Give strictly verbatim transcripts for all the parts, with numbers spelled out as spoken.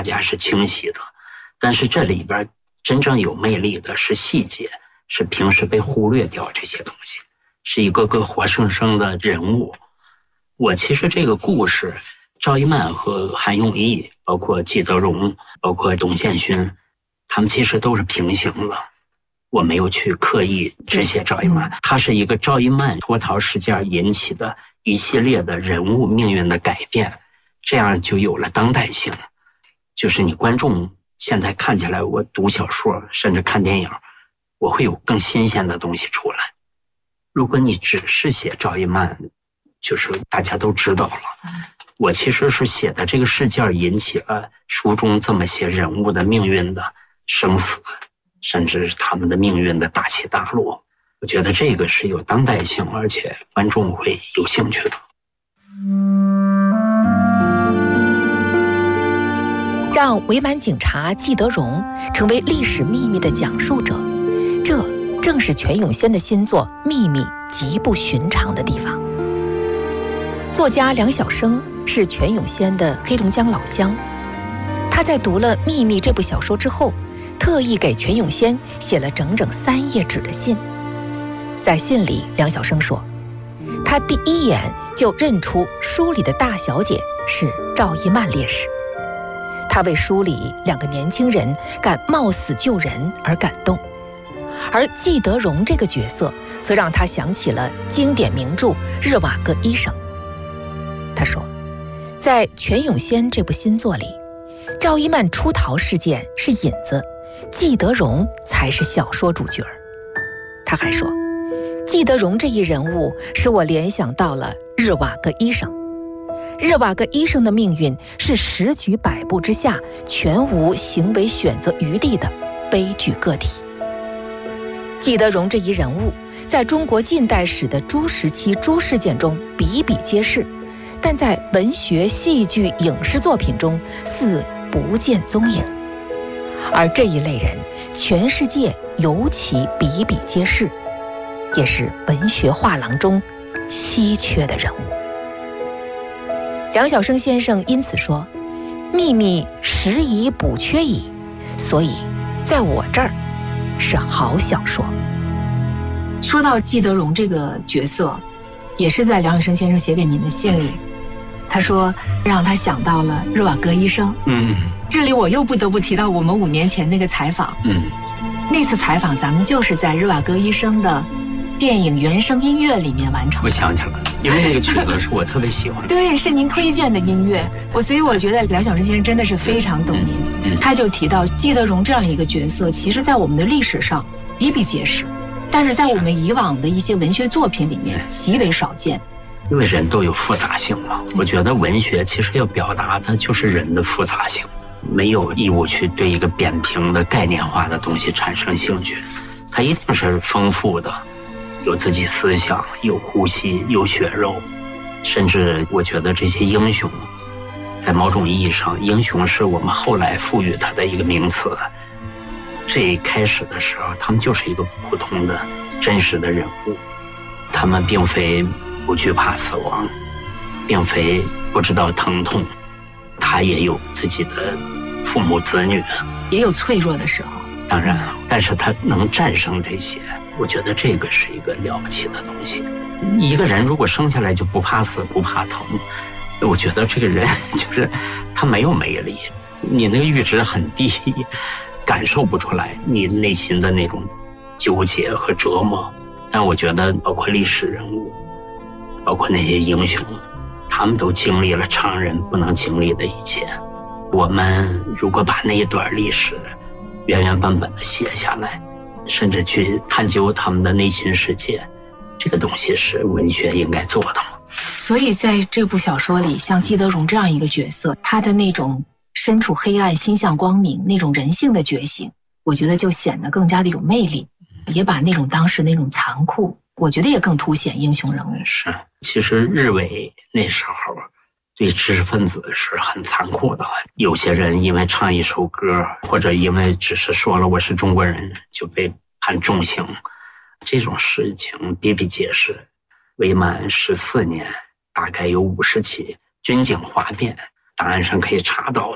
大家是清晰的。但是这里边真正有魅力的是细节，是平时被忽略掉这些东西，是一个个活生生的人物。我其实这个故事，赵一曼和韩永义，包括季德荣，包括董宪勋，他们其实都是平行的。我没有去刻意只写赵一曼，他是一个赵一曼脱逃事件引起的一系列的人物命运的改变，这样就有了当代性。就是你观众现在看起来，我读小说甚至看电影，我会有更新鲜的东西出来。如果你只是写赵一曼，就是大家都知道了。我其实是写的这个事件引起了书中这么些人物的命运的生死，甚至是他们的命运的大起大落。我觉得这个是有当代性，而且观众会有兴趣的。 让伪满警察季德荣成为历史秘密的讲述者，这正是全永先的新作《秘密》极不寻常的地方。作家梁晓声是全永先的黑龙江老乡，他在读了《秘密》这部小说之后，特意给全永先写了整整三页纸的信。在信里，梁晓声说，他第一眼就认出书里的大小姐是赵一曼烈士。他为书里两个年轻人敢冒死救人而感动，而季德荣这个角色则让他想起了经典名著《日瓦戈医生》。他说，在全永先这部新作里，赵一曼出逃事件是引子，季德荣才是小说主角。他还说，季德荣这一人物使我联想到了日瓦戈医生。日瓦戈医生的命运是十举百步之下全无行为选择余地的悲剧个体。季德荣这一人物在中国近代史的诸时期诸事件中比比皆是，但在文学、戏剧、影视作品中似不见踪影。而这一类人，全世界尤其比比皆是，也是文学画廊中稀缺的人物。梁晓声先生因此说，秘密实已补缺矣，所以在我这儿是好小说。 说到季德荣这个角色，也是在梁晓声先生写给您的信里，他说让他想到了日瓦戈医生。 嗯， 这里我又不得不提到我们五年前那个采访。 嗯， 那次采访咱们就是在日瓦戈医生的电影原声音乐里面完成的。 我想起来了，因为那个曲子是我特别喜欢的。 对，是您推荐的音乐。我所以我觉得梁晓声先生真的是非常懂您。 嗯， 他就提到季德荣这样一个角色，其实在我们的历史上比比皆是，但是在我们以往的一些文学作品里面极为少见。 因为人都有复杂性嘛，我觉得文学其实要表达的就是人的复杂性，没有义务去对一个扁平的概念化的东西产生兴趣，它一定是丰富的，有自己思想，有呼吸，有血肉。甚至我觉得这些英雄，在某种意义上，英雄是我们后来赋予它的一个名词。最开始的时候，他们就是一个普通的真实的人物，他们并非不惧怕死亡，并非不知道疼痛，他也有自己的父母子女， 也有脆弱的时候。 当然，但是他能战胜这些，我觉得这个是一个了不起的东西。一个人如果生下来就不怕死不怕疼，我觉得这个人就是他没有魅力，你那个阈值很低，感受不出来你内心的那种纠结和折磨。但我觉得包括历史人物，包括那些英雄，他们都经历了常人不能经历的一切。我们如果把那一段历史原原本本的写下来，甚至去探究他们的内心世界，这个东西是文学应该做的嘛。 所以在这部小说里，像季德荣这样一个角色，他的那种身处黑暗心向光明，那种人性的觉醒，我觉得就显得更加的有魅力，也把那种当时那种残酷，我觉得也更凸显英雄人物。 是，其实日伪那时候对知识分子是很残酷的，有些人因为唱一首歌，或者因为只是说了我是中国人，就被判重刑，这种事情比比皆是。伪满十四年，大概有五十起军警哗变，档案上可以查到的，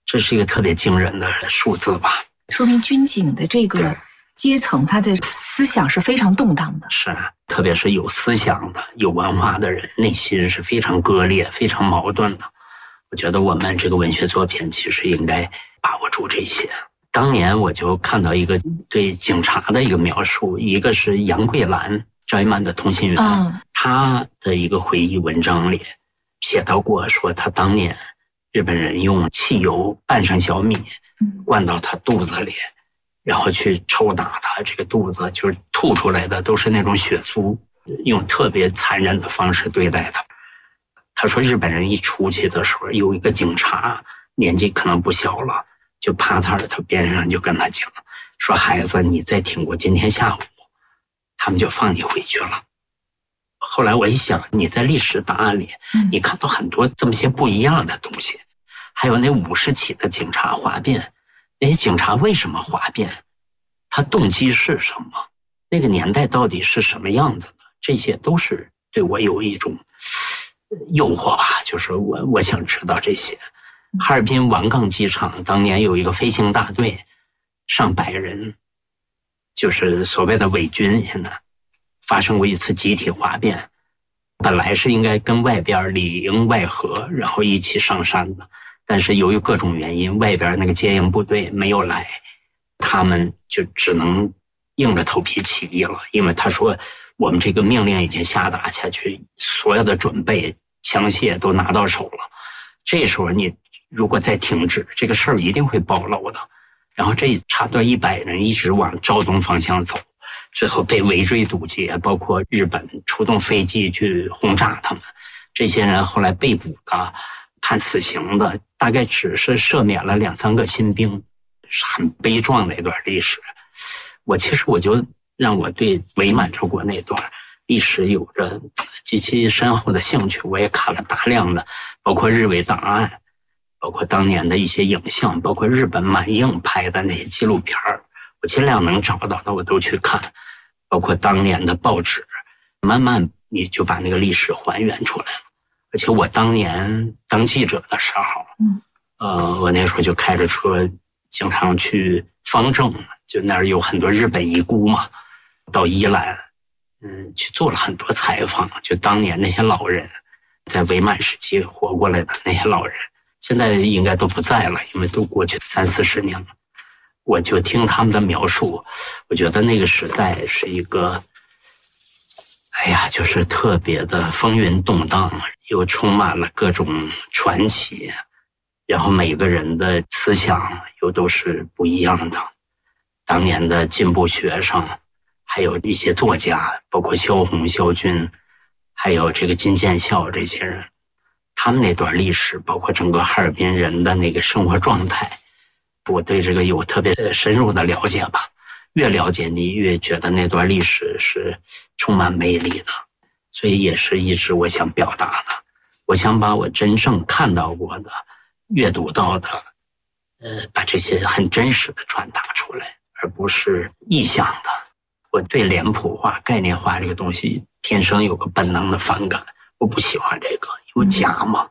这是一个特别惊人的数字吧。 说明军警的这个阶层，他的思想是非常动荡的。 是，特别是有思想的、有文化的人，内心是非常割裂、非常矛盾的。我觉得我们这个文学作品其实应该把握住这些。当年我就看到一个对警察的一个描述，一个是杨桂兰，赵一曼的同心圆， 嗯， 他的一个回忆文章里写到过，说他当年日本人用汽油拌上小米，灌到他肚子里，然后去抽打他，这个肚子就是吐出来的都是那种血珠，用特别残忍的方式对待他。他说日本人一出去的时候，有一个警察年纪可能不小了，就趴他耳朵边上就跟他讲，说孩子，你再挺过今天下午，他们就放你回去了。后来我一想，你在历史档案里，你看到很多这么些不一样的东西，还有那五十起的警察哗变，那些警察为什么哗变？他动机是什么？那个年代到底是什么样子的？这些都是对我有一种诱惑吧，就是我我想知道这些。哈尔滨王岗机场当年有一个飞行大队，上百人，就是所谓的伪军，现在发生过一次集体哗变，本来是应该跟外边里应外合，然后一起上山的，但是由于各种原因，外边那个接应部队没有来，他们就只能硬着头皮起义了。因为他说我们这个命令已经下达下去，所有的准备枪械都拿到手了，这时候你如果再停止，这个事儿一定会暴露的。然后这差不多一百人一直往昭东方向走，最后被围追堵截，包括日本出动飞机去轰炸他们。这些人后来被捕的、判死刑的，大概只是赦免了两三个新兵，是很悲壮的一段历史。我其实我就让我对伪满洲国那段历史有着极其深厚的兴趣，我也看了大量的，包括日伪档案，包括当年的一些影像，包括日本满映拍的那些纪录片，我尽量能找到的我都去看，包括当年的报纸，慢慢你就把那个历史还原出来了。而且我当年当记者的时候，嗯，呃，我那时候就开着车，经常去方正，就那儿有很多日本遗孤嘛，到宜兰，嗯，去做了很多采访，就当年那些老人，在伪满时期活过来的那些老人。现在应该都不在了，因为都过去三四十年了。我就听他们的描述，我觉得那个时代是一个，哎呀，就是特别的风云动荡，又充满了各种传奇，然后每个人的思想又都是不一样的。当年的进步学生，还有一些作家，包括萧红、萧军，还有这个金建孝这些人。他们那段历史，包括整个哈尔滨人的那个生活状态，我对这个有特别深入的了解吧。越了解你，越觉得那段历史是充满魅力的，所以也是一直我想表达的。我想把我真正看到过的、阅读到的，呃，把这些很真实的传达出来，而不是臆想的。我对脸谱化、概念化这个东西天生有个本能的反感。我不喜欢这个，因为假嘛。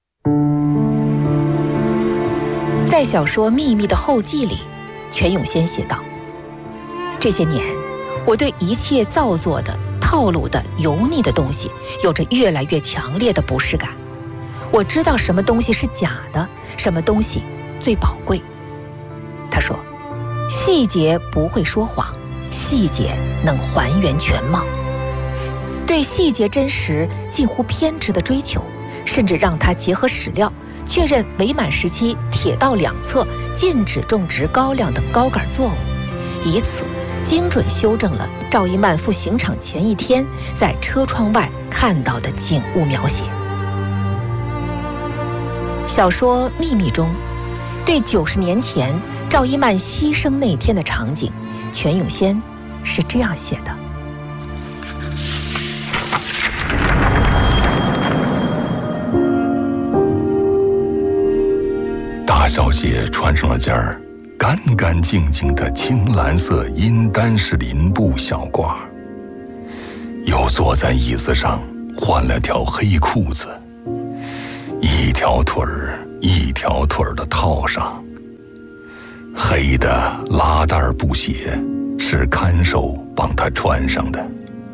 在小说《秘密》的后记里，全永先写道：这些年，我对一切造作的、套路的、油腻的东西有着越来越强烈的不适感。我知道什么东西是假的，什么东西最宝贵。他说，细节不会说谎，细节能还原全貌。对细节真实近乎偏执的追求，甚至让他结合史料确认伪满时期铁道两侧禁止种植高粱等高杆作物，以此精准修正了赵一曼赴刑场前一天在车窗外看到的景物描写。小说《秘密》中对九十年前赵一曼牺牲那天的场景，全永先是这样写的： 大小姐穿上了件儿干干净净的青蓝色阴丹式林布小褂，又坐在椅子上换了条黑裤子，一条腿儿一条腿的套上。黑的拉带布鞋是看守帮他穿上的。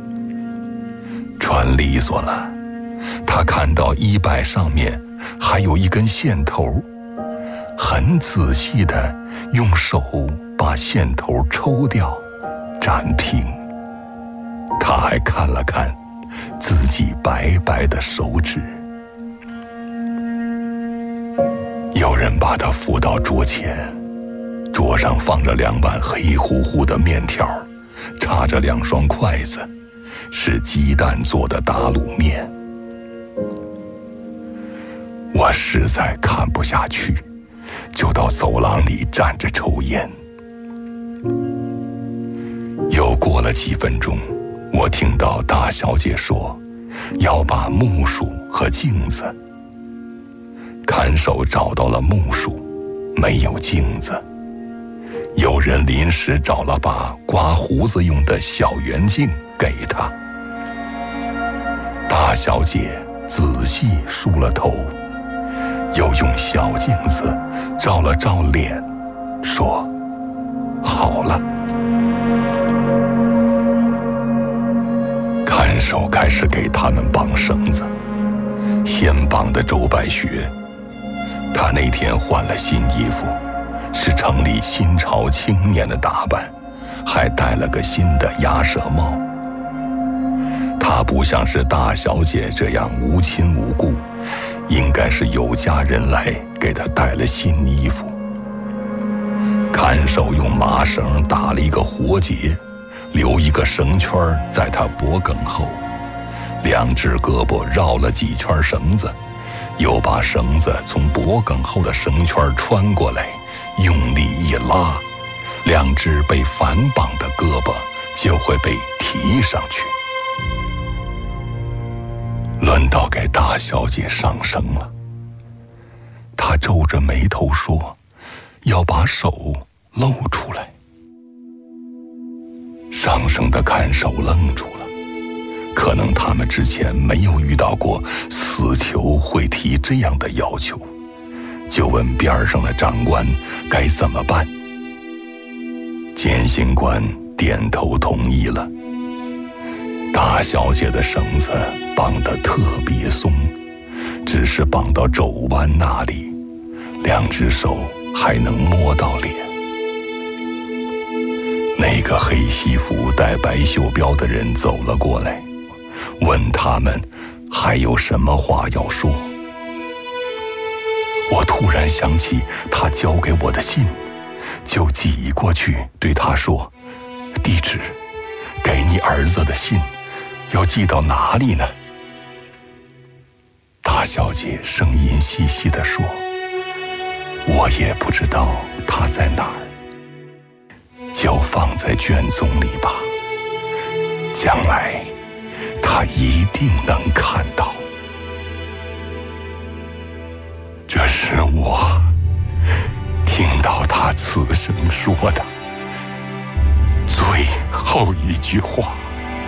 穿利索了，他看到衣摆上面还有一根线头，很仔细地用手把线头抽掉，展平。他还看了看自己白白的手指。有人把他扶到桌前，桌上放着两碗黑乎乎的面条，插着两双筷子，是鸡蛋做的打卤面。我实在看不下去，就到走廊里站着抽烟。又过了几分钟，我听到大小姐说要把木梳和镜子。看守找到了木梳，没有镜子。有人临时找了把刮胡子用的小圆镜给他。大小姐仔细梳了头，又用小镜子照了照脸，说：“好了。”看守开始给他们绑绳子，先绑的周百学。他那天换了新衣服，是城里新潮青年的打扮，还戴了个新的鸭舌帽。他不像是大小姐这样无亲无故，应该是有家人来给他带了新衣服。看守用麻绳打了一个活结，留一个绳圈在他脖梗后，两只胳膊绕了几圈绳子，又把绳子从脖梗后的绳圈穿过来，用力一拉，两只被反绑的胳膊就会被提上去。轮到给大小姐上绳了，她皱着眉头说要把手露出来。上绳的看守愣住了，可能他们之前没有遇到过死囚会提这样的要求，就问边上的长官该怎么办。监刑官点头同意了。大小姐的绳子绑得特别松，只是绑到肘弯那里，两只手还能摸到脸。那个黑西服戴白袖标的人走了过来，问他们还有什么话要说。我突然想起他交给我的信，就挤过去对他说：“地址，给你儿子的信，要寄到哪里呢？”大小姐声音细细地说：“我也不知道他在哪儿，就放在卷宗里吧，将来他一定能看到。”这是我听到他此生说的最后一句话。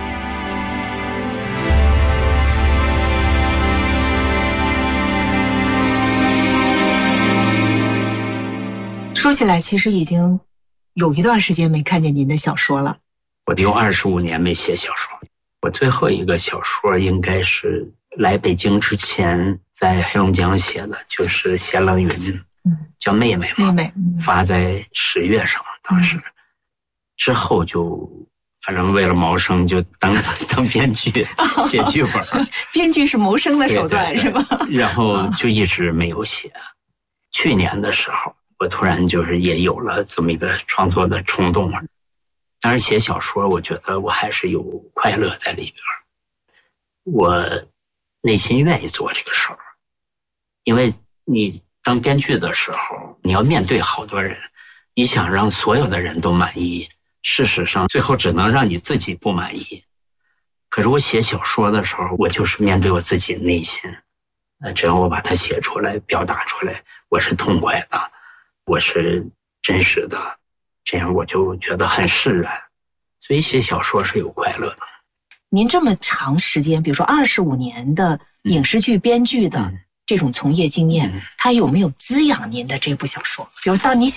说起来，其实已经有一段时间没看见您的小说了。 我有二十五年没写小说，我最后一个小说应该是来北京之前在黑龙江写的，就是写冷云，嗯，叫妹妹嘛， 妹妹、嗯、 发在十月上，当时、嗯、之后就反正为了谋生就当当编剧写剧本。 编剧是谋生的手段，对对对，是吧？ 然后就一直没有写。去年的时候我突然就是也有了这么一个创作的冲动。当然写小说我觉得我还是有快乐在里边，我内心愿意做这个事儿。因为你当编剧的时候你要面对好多人，你想让所有的人都满意，事实上最后只能让你自己不满意。可是我写小说的时候我就是面对我自己内心，只要我把它写出来表达出来，我是痛快的，我是真实的，这样我就觉得很释然。所以写小说是有快乐的。 您这么长时间，比如说二十五年的影视剧编剧的这种从业经验，它有没有滋养您的这部小说？比如当你